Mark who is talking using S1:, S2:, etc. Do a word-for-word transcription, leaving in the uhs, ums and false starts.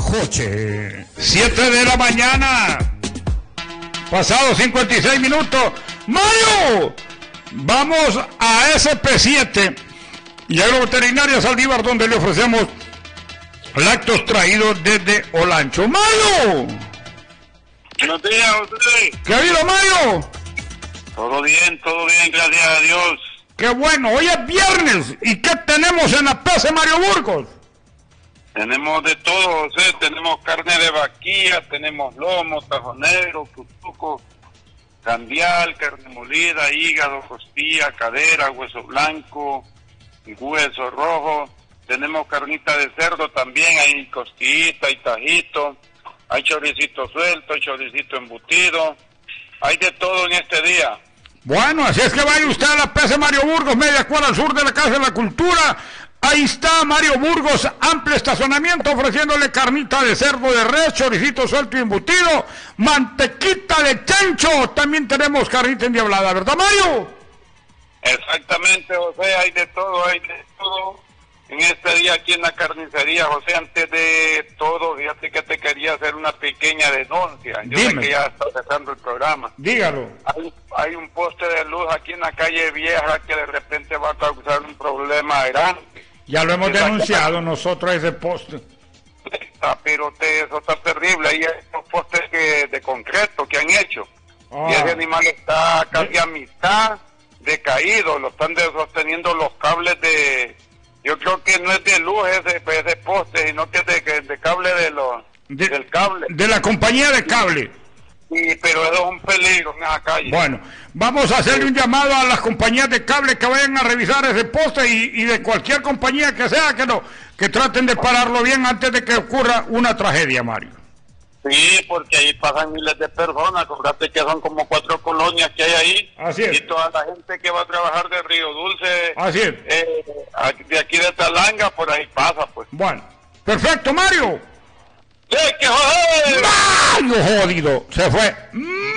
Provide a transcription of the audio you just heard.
S1: Joche. siete de la mañana. Pasado cincuenta y seis minutos. Mario, vamos a S P siete y Agroveterinaria Saldívar, donde le ofrecemos lácteos traídos desde Olancho. Mario.
S2: Buenos días, José.
S1: ¿Qué ha habido, Mario?
S2: Todo bien, todo bien, gracias a Dios.
S1: Qué bueno, hoy es viernes. ¿Y qué tenemos en la P C Mario Burgos?
S2: Tenemos de todo, José. Tenemos carne de vaquilla, tenemos lomo, tajonero, cutuco, cambial, carne molida, hígado, costilla, cadera, hueso blanco, hueso rojo. Tenemos carnita de cerdo también, hay costillita y tajito. Hay choricito suelto, hay choricito embutido. Hay de todo en este día.
S1: Bueno, así es que vaya usted a la P C Mario Burgos, media cuadra al sur de la Casa de la Cultura. Ahí está Mario Burgos, amplio estacionamiento, ofreciéndole carnita de cerdo, de res, choricito suelto y embutido, mantequita de chancho. También tenemos carnita endiablada, ¿verdad, Mario?
S2: Exactamente, José, hay de todo, hay de todo. En este día aquí en la carnicería, José, antes de todo, fíjate que te quería hacer una pequeña denuncia. Yo
S1: Dime.
S2: sé que ya está empezando el programa.
S1: Dígalo.
S2: Hay, hay un poste de luz aquí en la calle Vieja que de repente va a causar un problema grande.
S1: Ya lo hemos denunciado nosotros ese poste.
S2: Ah, pero te, eso está terrible. Ahí hay unos postes que, de concreto que han hecho.
S1: Ah.
S2: Y ese animal está casi a mitad decaído. Lo están de- sosteniendo los cables de... Yo creo que no es de luz ese, ese poste, sino que es de, de cable de los,
S1: De,
S2: del cable.
S1: de la compañía de cable.
S2: Sí, pero eso es un peligro en esa calle.
S1: Bueno, vamos a hacerle un llamado a las compañías de cable que vayan a revisar ese poste y, y de cualquier compañía que sea, que no, que traten de pararlo bien antes de que ocurra una tragedia, Mario.
S2: Sí, porque ahí pasan miles de personas. Acordate que son como cuatro colonias que hay ahí.
S1: Así es.
S2: Y toda la gente que va a trabajar de Río Dulce,
S1: Así es.
S2: eh, de aquí de Talanga, por ahí pasa, pues.
S1: Bueno, perfecto, Mario.
S2: ¡Sí, que joder!
S1: Mario jodido, se fue.